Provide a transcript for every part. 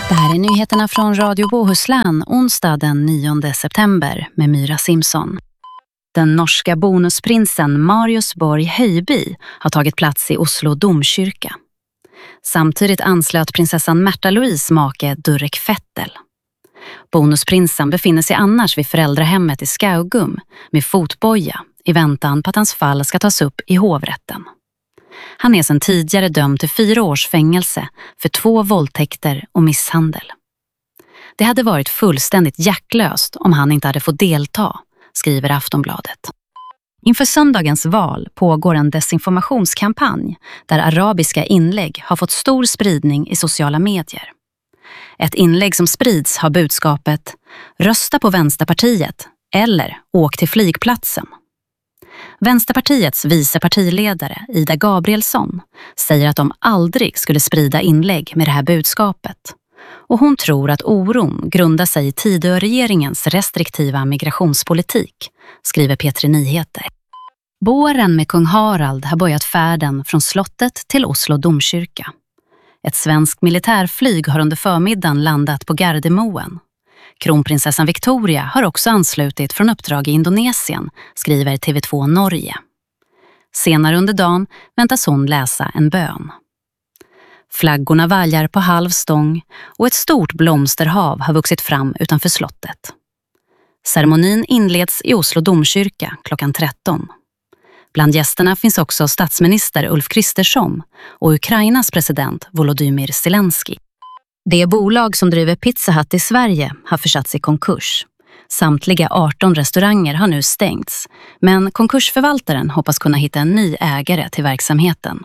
Det här är nyheterna från Radio Bohuslän onsdag den 9 september med Myra Simson. Den norska bonusprinsen Marius Borg Höjby har tagit plats i Oslo domkyrka. Samtidigt anslöt prinsessan Märta Louise make Durek Fettel. Bonusprinsen befinner sig annars vid föräldrahemmet i Skaugum med fotboja i väntan på att hans fall ska tas upp i hovrätten. Han är sedan tidigare dömd till 4 års fängelse för 2 våldtäkter och misshandel. Det hade varit fullständigt hjärtlöst om han inte hade fått delta, skriver Aftonbladet. Inför söndagens val pågår en desinformationskampanj där arabiska inlägg har fått stor spridning i sociala medier. Ett inlägg som sprids har budskapet "Rösta på Vänsterpartiet" eller "Åk till flygplatsen". Vänsterpartiets vice partiledare Ida Gabrielsson säger att de aldrig skulle sprida inlägg med det här budskapet. Och hon tror att oron grundar sig i Tidöregeringens restriktiva migrationspolitik, skriver P3 Nyheter. Båren med kung Harald har börjat färden från slottet till Oslo domkyrka. Ett svenskt militärflyg har under förmiddagen landat på Gardermoen. Kronprinsessan Victoria har också anslutit från uppdrag i Indonesien, skriver TV2 Norge. Senare under dagen väntas hon läsa en bön. Flaggorna vajar på halv stång och ett stort blomsterhav har vuxit fram utanför slottet. Ceremonin inleds i Oslo domkyrka klockan 13. Bland gästerna finns också statsminister Ulf Kristersson och Ukrainas president Volodymyr Zelensky. Det bolag som driver Pizza Hut i Sverige har försatts i konkurs. Samtliga 18 restauranger har nu stängts, men konkursförvaltaren hoppas kunna hitta en ny ägare till verksamheten.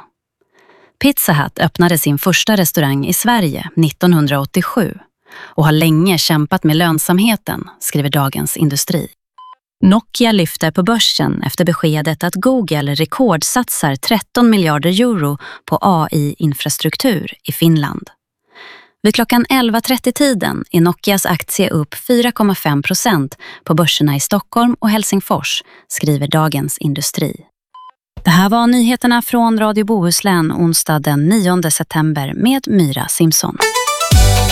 Pizza Hut öppnade sin första restaurang i Sverige 1987 och har länge kämpat med lönsamheten, skriver Dagens Industri. Nokia lyfter på börsen efter beskedet att Google rekordsatsar 13 miljarder euro på AI-infrastruktur i Finland. Vid klockan 11:30-tiden är Nokias aktie upp 4,5% på börserna i Stockholm och Helsingfors, skriver Dagens Industri. Det här var nyheterna från Radio Bohuslän onsdag den 9 september med Myra Simson.